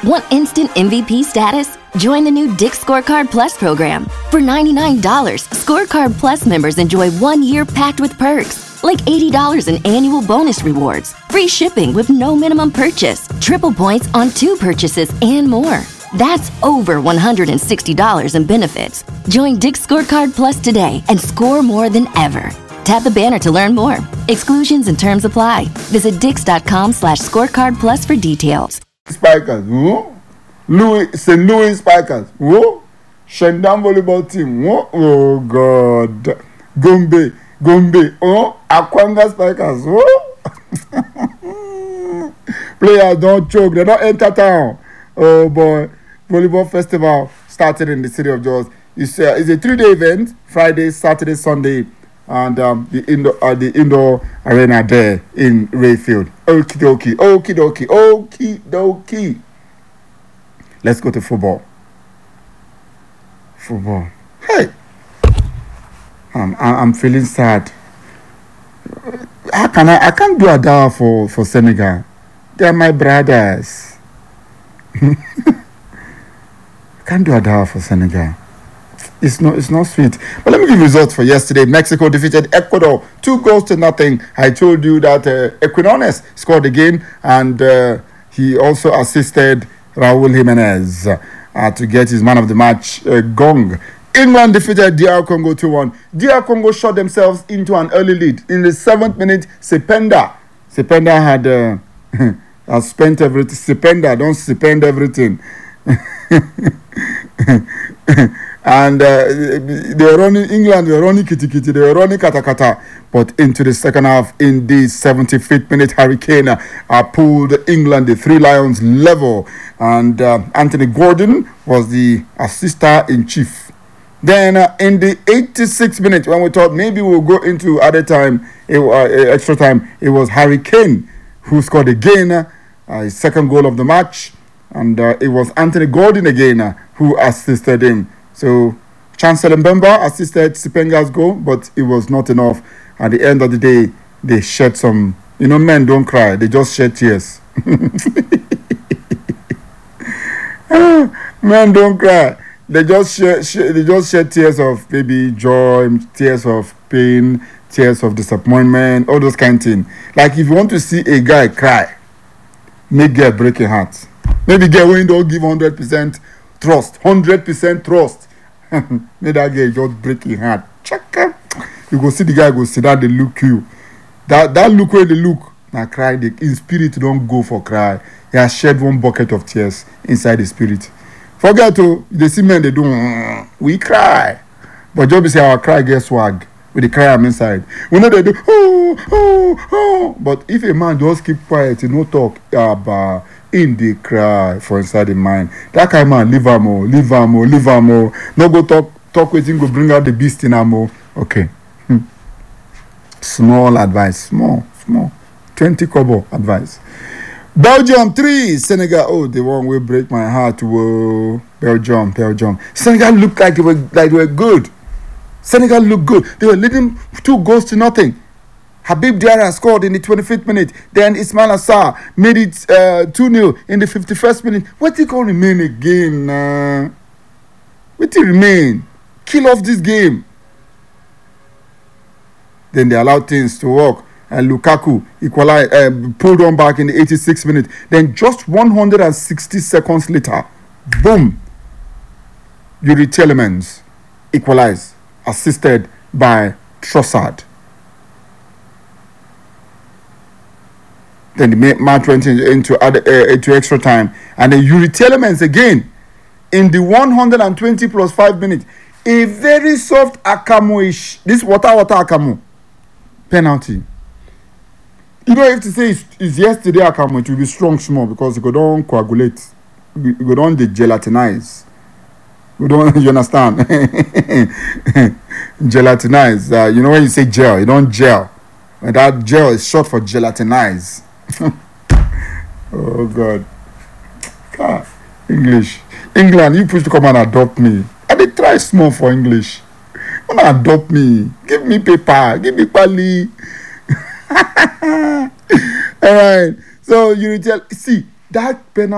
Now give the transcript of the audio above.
Want instant MVP status? Join the new Dick's Scorecard Plus program. For $99, Scorecard Plus members enjoy 1 year packed with perks, like $80 in annual bonus rewards, free shipping with no minimum purchase, triple points on 2 purchases, and more. That's over $160 in benefits. Join Dick's Scorecard Plus today and score more than ever. Tap the banner to learn more. Exclusions and terms apply. Visit dix.com/scorecard plus for details. Spikers, St. Louis Spikers, Shandam volleyball team, oh God, Gombe, Akwanga Spikers, Players don't choke, they don't enter town. Oh boy, volleyball festival started in the city of Jos. It's a 3-day event, Friday, Saturday, Sunday, and the indoor arena there in Rayfield. Okie dokie. Let's go to football. Hey, I'm feeling sad. I can't do a dawa for Senegal. They are my brothers. Can't do a dawa for Senegal. It's not sweet. But let me give results for yesterday. Mexico defeated Ecuador 2-0. I told you that Equinones scored again, and he also assisted Raul Jimenez to get his man of the match gong. England defeated DR Congo 2-1. DR Congo shot themselves into an early lead. In the 7th minute, Sependa had spent everything. Sependa, don't spend everything. And they were running, England were running kitty, they were running kata. But into the second half, in the 75th minute, Harry Kane pulled England, the Three Lions, level. And Anthony Gordon was the assistant-in-chief. Then in the 86th minute, when we thought maybe we'll go into extra time, it was Harry Kane who scored again, his second goal of the match. And it was Anthony Gordon again who assisted him. So Chancellor Mbemba assisted Sipenga's goal, but it was not enough. At the end of the day, they shed some, men don't cry, they just shed tears. Men don't cry. They just shed tears of maybe joy, tears of pain, tears of disappointment, all those kind of things. Like if you want to see a guy cry, make girl break your heart. Maybe girl when don't give 100% trust, 100% trust. Make that guy just break your heart. Check. You go see the guy go sit down, they look you. That look where they look. Now cry, in spirit don't go for cry. He has shed one bucket of tears inside the spirit. Forget to the see men they do we cry. But just say our cry gets swag. With the cry am inside. We know they do but if a man just keep quiet, no talk about in the cry for inside the mind. That kind of man, leave am. No go talk with him, go bring out the beast in am. Okay. Small advice. Small. 20 kobo advice. Belgium 3, Senegal. The one will break my heart. Whoa. Belgium. Senegal looked like they were good. Senegal looked good. They were leading 2-0. Habib Diarra scored in the 25th minute. Then Ismail Assar made it 2-0 in the 51st minute. What do you call remain again? What do you remain? Kill off this game. Then they allowed things to work. And Lukaku equalized, pulled on back in the 86th minute. Then just 160 seconds later, boom, Yuri Tielemans equalized, assisted by Trossard. Then the match went into extra time. And then Yuri Tielemans again in the 120 plus 5 minutes. A very soft Akamu-ish. This water Akamu. Penalty. You don't have to say it's yesterday Akamu. It will be strong small because it go down coagulate. It go down the gelatinize. You understand? Gelatinize. You know when you say gel, you don't gel. And that gel is short for gelatinize. Oh God. English. England, you push to come and adopt me. And they try small for English. Come and adopt me. Give me paper. Give me pali. Alright. So you tell, see that penalty.